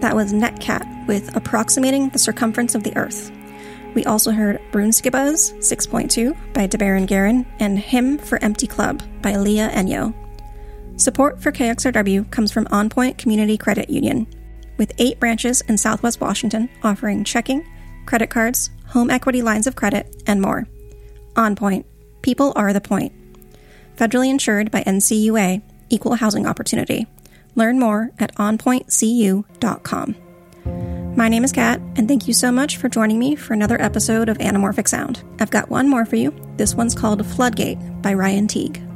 That was Netcat with Approximating the Circumference of the Earth. We also heard Brunskibuzz 6.2 by DeBaron Guerin and Hymn for Empty Club by Leah Enyo. Support for KXRW comes from On Point Community Credit Union, with 8 branches in Southwest Washington offering checking, credit cards, home equity lines of credit, and more. On Point. People are the point. Federally insured by NCUA, Equal Housing Opportunity. Learn more at onpointcu.com. My name is Kat, and thank you so much for joining me for another episode of Anamorphic Sound. I've got one more for you. This one's called Floodgate by Ryan Teague.